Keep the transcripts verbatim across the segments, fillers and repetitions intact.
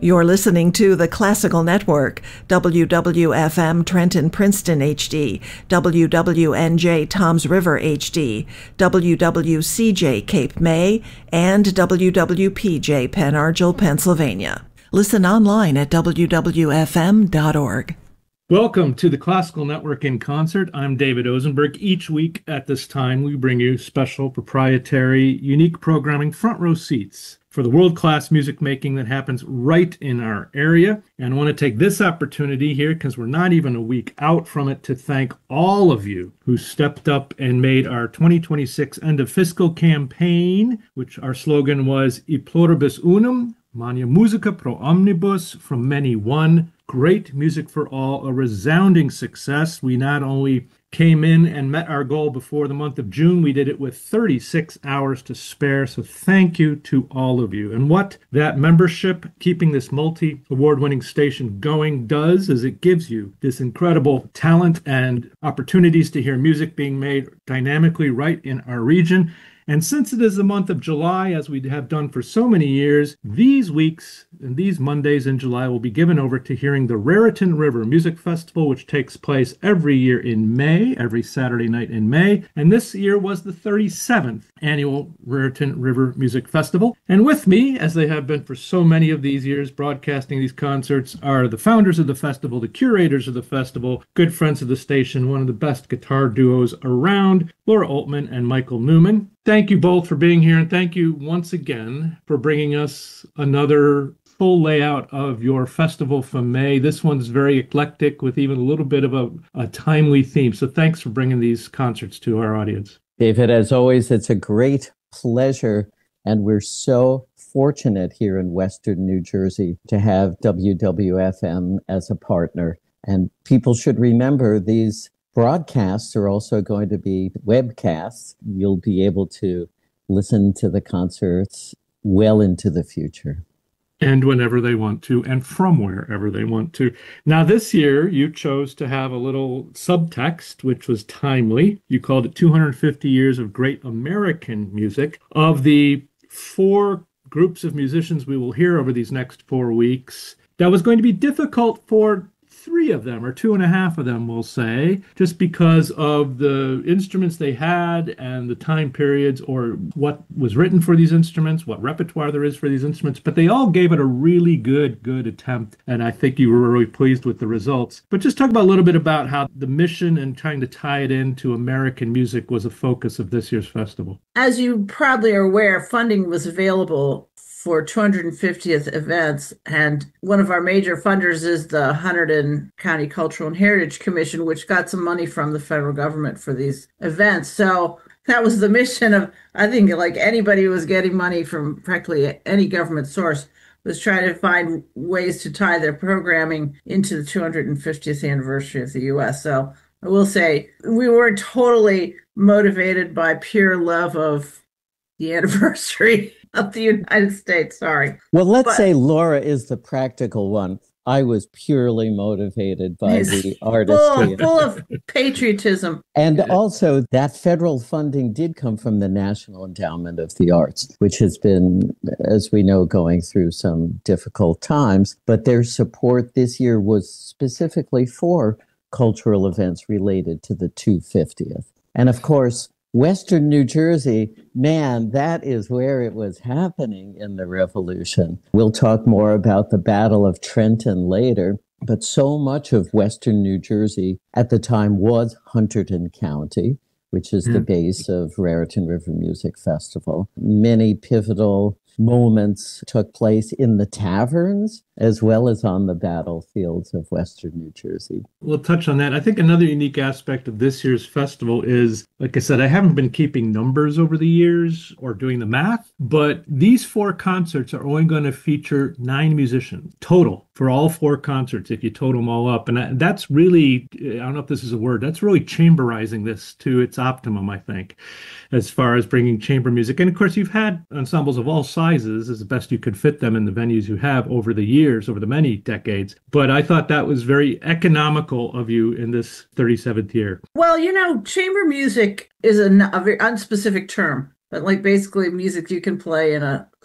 You're listening to the Classical Network, W W F M Trenton Princeton H D, W W N J Toms River H D, W W C J Cape May, and W W P J Pen Argyl, Pennsylvania. Listen online at w w f m dot org. Welcome to the Classical Network in Concert. I'm David Ozenberg. Each week at this time, we bring you special, proprietary, unique programming, front row seats for the world-class music making that happens right in our area. And I want to take this opportunity here, because we're not even a week out from it, to thank all of you who stepped up and made our twenty twenty-six end of fiscal campaign, which our slogan was E Pluribus Unum, Magna Musica Pro Omnibus, from many one. Great music for all, a resounding success. We not only came in and met our goal before the month of June, we did it with thirty-six hours to spare. So thank you to all of you. And what that membership, keeping this multi-award-winning station going, does is it gives you this incredible talent and opportunities to hear music being made dynamically right in our region. And since it is the month of July, as we have done for so many years, these weeks and these Mondays in July will be given over to hearing the Raritan River Music Festival, which takes place every year in May, every Saturday night in May. And this year was the thirty-seventh annual Raritan River Music Festival. And with me, as they have been for so many of these years, broadcasting these concerts, are the founders of the festival, the curators of the festival, good friends of the station, one of the best guitar duos around, Laura Altman and Michael Newman. Thank you both for being here, and thank you once again for bringing us another full layout of your festival for May. This one's very eclectic with even a little bit of a, a timely theme. So thanks for bringing these concerts to our audience. David, as always, it's a great pleasure, and we're so fortunate here in Western New Jersey to have W W F M as a partner. And people should remember these broadcasts are also going to be webcasts. You'll be able to listen to the concerts well into the future. And whenever they want to, and from wherever they want to. Now, this year, you chose to have a little subtext, which was timely. You called it two hundred fifty years of Great American Music. Of the four groups of musicians we will hear over these next four weeks, that was going to be difficult for three of them, or two and a half of them, we'll say, just because of the instruments they had and the time periods, or what was written for these instruments, what repertoire there is for these instruments. But they all gave it a really good, good attempt, and I think you were really pleased with the results. But just talk about a little bit about how the mission and trying to tie it into American music was a focus of this year's festival. As you probably are aware, funding was available for two hundred fiftieth events, and one of our major funders is the Hunterdon County Cultural and Heritage Commission, which got some money from the federal government for these events. So that was the mission of, I think, like anybody who was getting money from practically any government source, was trying to find ways to tie their programming into the two hundred fiftieth anniversary of the U S. So I will say we weren't totally motivated by pure love of the anniversary of the United States. Sorry. Well, let's but, say Laura is the practical one. I was purely motivated by the artistry. Full, full of patriotism. And also that federal funding did come from the National Endowment of the Arts, which has been, as we know, going through some difficult times. But their support this year was specifically for cultural events related to the two hundred fiftieth. And of course, Western New Jersey, man, that is where it was happening in the Revolution. We'll talk more about the Battle of Trenton later, but so much of Western New Jersey at the time was Hunterdon County, which is mm. the base of Raritan River Music Festival. Many pivotal moments took place in the taverns as well as on the battlefields of Western New Jersey. We'll touch on that. I think another unique aspect of this year's festival is, like I said, I haven't been keeping numbers over the years or doing the math, but these four concerts are only going to feature nine musicians total for all four concerts, if you total them all up. And that's really, I don't know if this is a word, that's really chamberizing this to its optimum, I think, as far as bringing chamber music. And of course, you've had ensembles of all sizes as best you could fit them in the venues you have over the years. over the many decades. But I thought that was very economical of you in this thirty-seventh year. Well, you know, chamber music is a, a very unspecific term, but like basically music you can play in a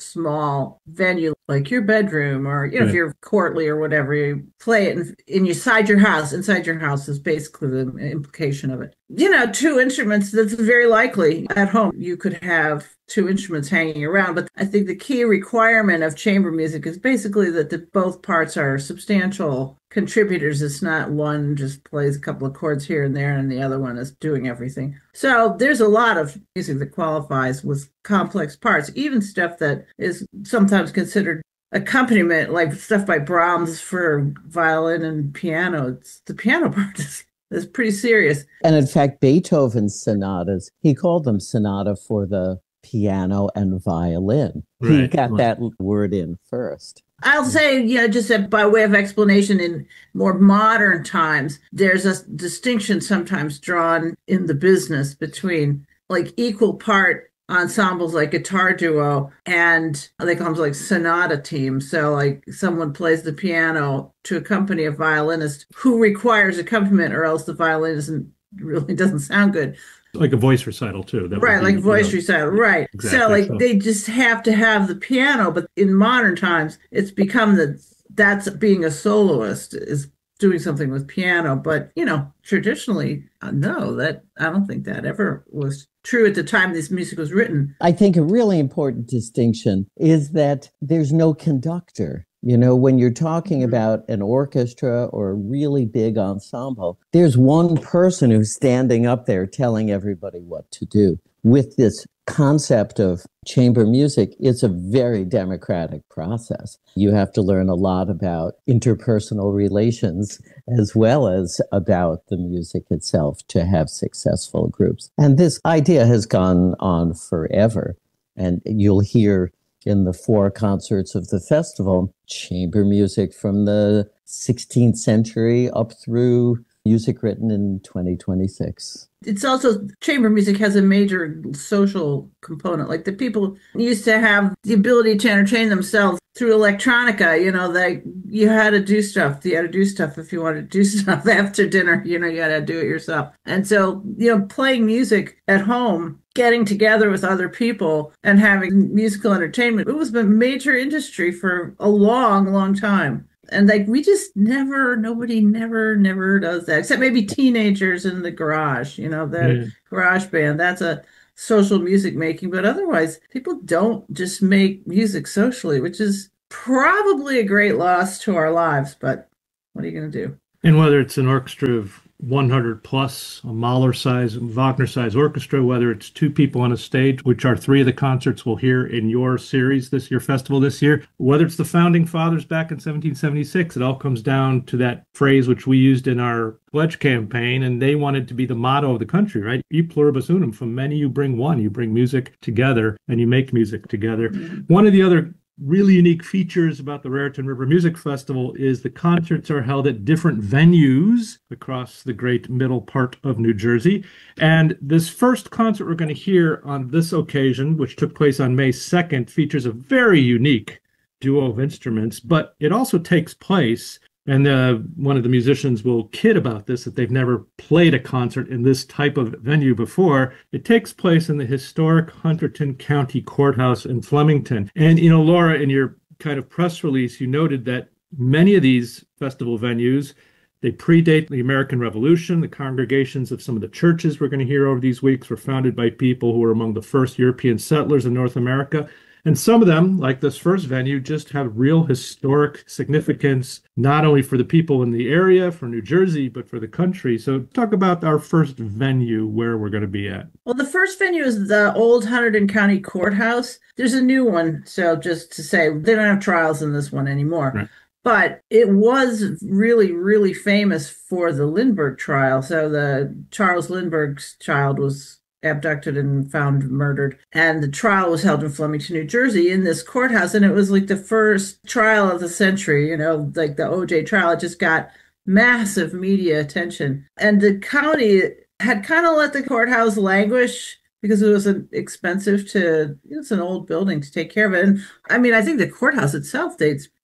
small venue like your bedroom, or you know, Right. if you're courtly or whatever, you play it in, in inside your house. Inside your house is basically the implication of it. You know, two instruments, that's very likely at home. You could have two instruments hanging around, but I think the key requirement of chamber music is basically that the, both parts are substantial contributors. It's not one just plays a couple of chords here and there and the other one is doing everything. So there's a lot of music that qualifies with complex parts, even stuff that is sometimes considered accompaniment, like stuff by Brahms for violin and piano. It's, the piano part is, is pretty serious. And in fact, Beethoven's sonatas, he called them sonata for the piano and violin. He Right. got Right. that word in first. I'll say, you know, just by way of explanation, in more modern times, there's a distinction sometimes drawn in the business between like equal part ensembles like guitar duo and they call them like sonata teams. So like someone plays the piano to accompany a violinist who requires accompaniment, or else the violin isn't really doesn't sound good. Like a voice recital too. That would Right, be, like you voice know, recital, right. Exactly. So like So- they just have to have the piano, but in modern times it's become that that's being a soloist is doing something with piano. But you know, traditionally, uh, no, that I don't think that ever was true at the time this music was written. I think a really important distinction is that there's no conductor. You know, when you're talking about an orchestra or a really big ensemble, there's one person who's standing up there telling everybody what to do. With this concept of chamber music, it's a very democratic process. You have to learn a lot about interpersonal relations as well as about the music itself to have successful groups. And this idea has gone on forever. And you'll hear in the four concerts of the festival, chamber music from the sixteenth century up through music written in twenty twenty-six. It's also, chamber music has a major social component. Like the people used to have the ability to entertain themselves through electronica, you know, that you had to do stuff. You had to do stuff if you wanted to do stuff after dinner, you know, you had to do it yourself. And so, you know, playing music at home, getting together with other people and having musical entertainment, it was a major industry for a long, long time. And like, we just never, nobody never, never does that, except maybe teenagers in the garage, you know, the Yeah. garage band. That's a social music making. But otherwise, people don't just make music socially, which is probably a great loss to our lives. But what are you going to do? And whether it's an orchestra of one hundred plus, a Mahler size, Wagner size orchestra, whether it's two people on a stage, which are three of the concerts we'll hear in your series this year, festival this year, whether it's the founding fathers back in seventeen seventy-six, it all comes down to that phrase which we used in our pledge campaign, and they wanted to be the motto of the country, right? E pluribus unum, from many you bring one. You bring music together and you make music together. Mm-hmm. One of the other really unique features about the Raritan River Music Festival is the concerts are held at different venues across the great middle part of New Jersey. And this first concert we're going to hear on this occasion, which took place on May second, features a very unique duo of instruments, but it also takes place, and uh, one of the musicians will kid about this, that they've never played a concert in this type of venue before. It takes place in the historic Hunterdon County Courthouse in Flemington. And, you know, Laura, in your kind of press release, you noted that many of these festival venues, they predate the American Revolution. The congregations of some of the churches we're going to hear over these weeks were founded by people who were among the first European settlers in North America. And some of them, like this first venue, just have real historic significance, not only for the people in the area, for New Jersey, but for the country. So talk about our first venue, where we're going to be at. Well, the first venue is the old Hunterdon County Courthouse. There's a new one. So just to say, they don't have trials in this one anymore. Right. But it was really, really famous for the Lindbergh trial. So the Charles Lindbergh's child was abducted and found murdered. And the trial was held in Flemington, New Jersey in this courthouse. And it was like the first trial of the century, you know, like the O J trial. It just got massive media attention. And the county had kind of let the courthouse languish because it was an expensive to, it's an old building to take care of it. And I mean, I think the courthouse itself dates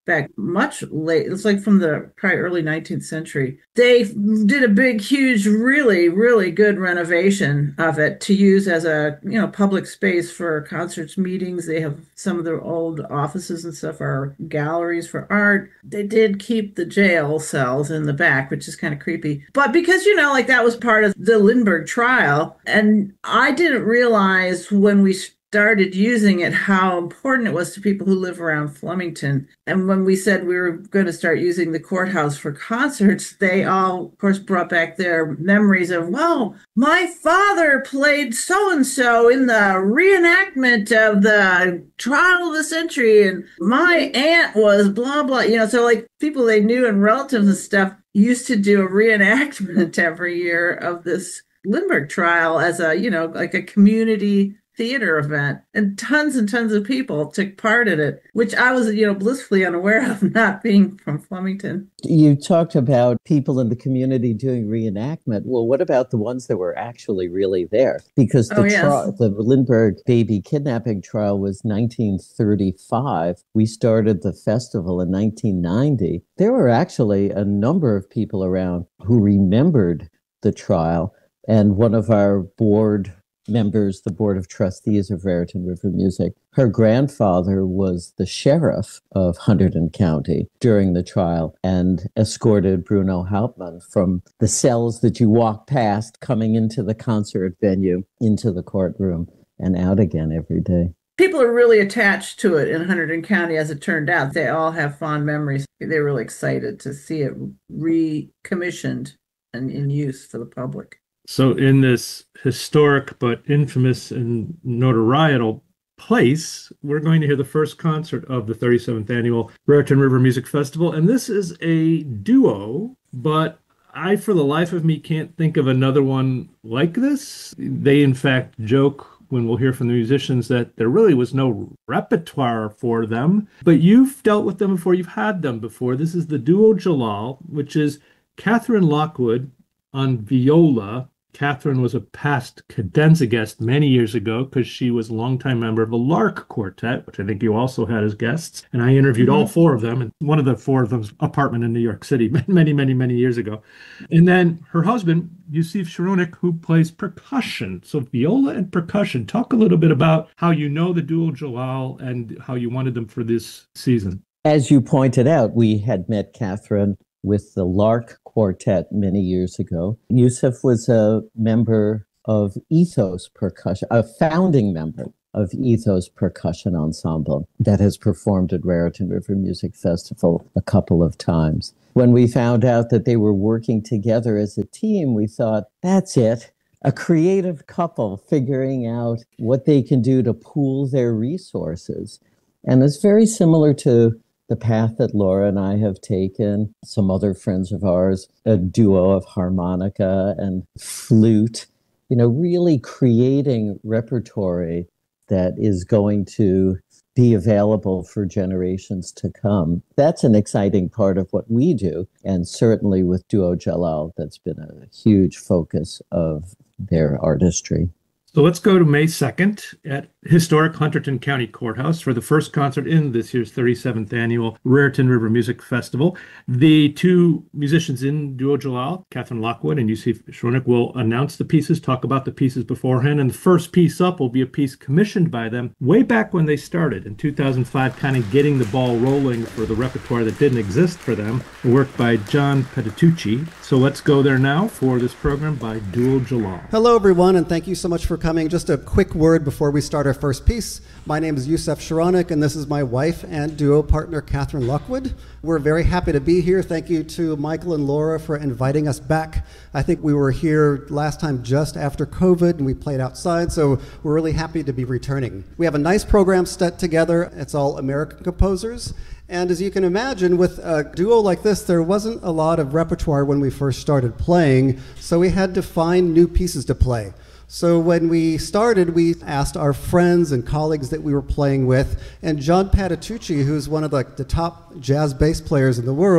back much late. It's like from the probably early nineteenth century. They did a big, huge, really, really good renovation of it to use as a, you know, public space for concerts, meetings. They have some of their old offices and stuff are galleries for art. They did keep the jail cells in the back, which is kind of creepy. But because, you know, like that was part of the Lindbergh trial, and I didn't realize when we started using it how important it was to people who live around Flemington. And when we said we were going to start using the courthouse for concerts, they all, of course, brought back their memories of, well, my father played so-and-so in the reenactment of the trial of the century, and my aunt was blah, blah. You know, so like people they knew and relatives and stuff used to do a reenactment every year of this Lindbergh trial as a, you know, like a community theater event, and tons and tons of people took part in it, which I was, you know, blissfully unaware of, not being from Flemington. You talked about people in the community doing reenactment. Well, what about the ones that were actually really there? Because the, oh, yes. tri- the Lindbergh baby kidnapping trial was nineteen thirty-five. We started the festival in nineteen ninety. There were actually a number of people around who remembered the trial, and one of our board members, the Board of Trustees of Raritan River Music, her grandfather was the sheriff of Hunterdon County during the trial and escorted Bruno Hauptmann from the cells that you walk past coming into the concert venue, into the courtroom, and out again every day. People are really attached to it in Hunterdon County, as it turned out. They all have fond memories. They're really excited to see it recommissioned and in use for the public. So in this historic but infamous and notorietal place, we're going to hear the first concert of the thirty-seventh Annual Raritan River Music Festival. And this is a duo, but I, for the life of me, can't think of another one like this. They, in fact, joke when we'll hear from the musicians that there really was no repertoire for them. But you've dealt with them before. You've had them before. This is the duo Jalal, which is Catherine Lockwood on viola. Catherine was a past cadenza guest many years ago because she was a longtime member of the Lark Quartet, which I think you also had as guests. And I interviewed mm-hmm. all four of them, and one of the four of them's apartment in New York City many, many, many years ago. And then her husband, Yusuf Sharonik, who plays percussion. So viola and percussion. Talk a little bit about how you know the duo Jalal and how you wanted them for this season. As you pointed out, we had met Catherine with the Lark Quartet many years ago. Yusuf was a member of Ethos Percussion, a founding member of Ethos Percussion Ensemble that has performed at Raritan River Music Festival a couple of times. When we found out that they were working together as a team, we thought, that's it. A creative couple figuring out what they can do to pool their resources. And it's very similar to the path that Laura and I have taken, some other friends of ours, a duo of harmonica and flute, you know, really creating repertory that is going to be available for generations to come. That's an exciting part of what we do. And certainly with Duo Jalal, that's been a huge focus of their artistry. So let's go to May second at historic Hunterdon County Courthouse for the first concert in this year's thirty-seventh Annual Raritan River Music Festival. The two musicians in Duo Jalal, Catherine Lockwood and Yusuf Sharonik, will announce the pieces, talk about the pieces beforehand, and the first piece up will be a piece commissioned by them way back when they started in two thousand five, kind of getting the ball rolling for the repertoire that didn't exist for them, work by John Patitucci. So let's go there now for this program by Duo Jalal. Hello, everyone, and thank you so much for coming. Just a quick word before we start our first piece. My name is Yusuf Sharonik, and this is my wife and duo partner, Catherine Lockwood. We're very happy to be here. Thank you to Michael and Laura for inviting us back. I think we were here last time just after COVID, and we played outside, so we're really happy to be returning. We have a nice program set together. It's all American composers. And as you can imagine, with a duo like this, there wasn't a lot of repertoire when we first started playing, so we had to find new pieces to play. So when we started, we asked our friends and colleagues that we were playing with, and John Patitucci, who's one of the, the top jazz bass players in the world,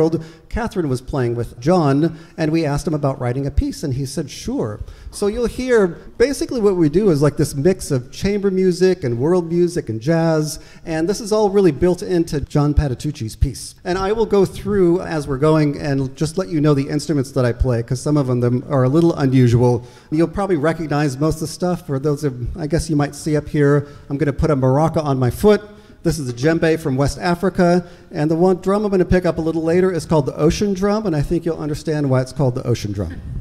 Catherine was playing with John, and we asked him about writing a piece, and he said, sure. So you'll hear basically what we do is like this mix of chamber music and world music and jazz, and this is all really built into John Patitucci's piece. And I will go through as we're going and just let you know the instruments that I play, because some of them are a little unusual. You'll probably recognize most of the stuff. For those of, I guess you might see up here, I'm going to put a maraca on my foot. This is a djembe from West Africa, and the one drum I'm going to pick up a little later is called the ocean drum, and I think you'll understand why it's called the ocean drum.